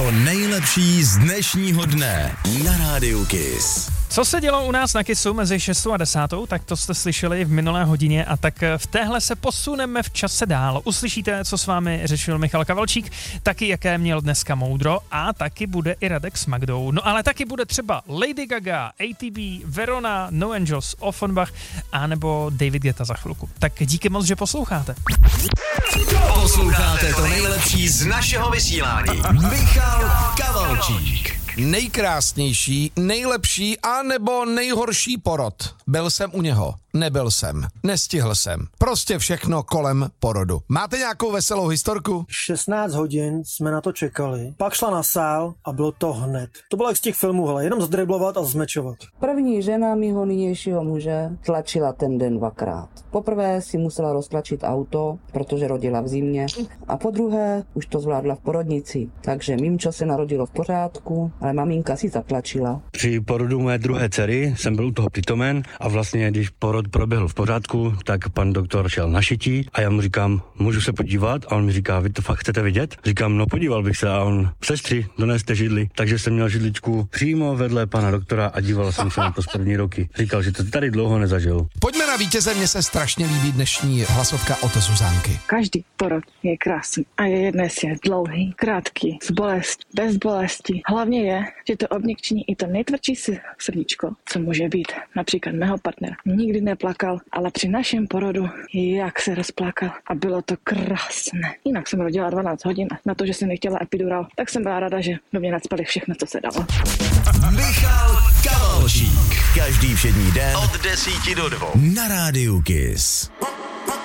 To nejlepší z dnešního dne na Rádiu Kiss. Co se dělo u nás na Kissu mezi 6 a 10, tak to jste slyšeli v minulé hodině a tak v téhle se posuneme v čase dál. Uslyšíte, co s vámi řešil Michal Kavalčík, taky jaké měl dneska moudro a taky bude i Radek s Magdou. No ale taky bude třeba Lady Gaga, ATB, Verona, No Angels, Offenbach a nebo David Guetta za chvilku. Tak díky moc, že posloucháte. Posloucháte to nejlepší z našeho vysílání. Michal Kavalčík. Nejkrásnější, nejlepší a nebo nejhorší porod. Byl jsem u něho, nebyl jsem, nestihl jsem. Prostě všechno kolem porodu. Máte nějakou veselou historku? 16 hodin jsme na to čekali, pak šla na sál a bylo to hned. To bylo jak z těch filmů, hele, jenom zdriblovat a zmečovat. První žena mýho nynějšího muže tlačila ten den 2krát. Poprvé si musela roztlačit auto, protože rodila v zimě, a po druhé už to zvládla v porodnici. Takže mimčo se narodilo v pořádku, ale maminka si zatlačila. Při porodu mé druhé dcery jsem byl u toho přítomen a vlastně, když porod proběhl v pořádku, tak pan doktor šel na šití a já mu říkám, můžu se podívat? A on mi říká, vy to fakt chcete vidět? Říkám, no podíval bych se, a on, sestři, doneste židli. Takže jsem měl židličku přímo vedle pana doktora a díval jsem se na to z první roky. Říkal, že to tady dlouho nezažil. Pojďme na vítěze, mně se strašně líbí dnešní hlasovka od Zuzánky. Každý porod je krásný a je jedné je dlouhý, krátký, s bolestí, bez bolesti. Hlavně je, že to obněkčí i to nejtvrdší srdíčko, co může být. Například mého partnera nikdy neplakal, ale při našem porodu jak se rozplakal a bylo to krásné. Jinak jsem rodila 12 hodin a na to, že jsem nechtěla epidural, tak jsem byla ráda, že do mě nacpali všechno, co se dalo. Michal Kavalčík. Každý všední den od 10 do 2 na Rádiu Kiss.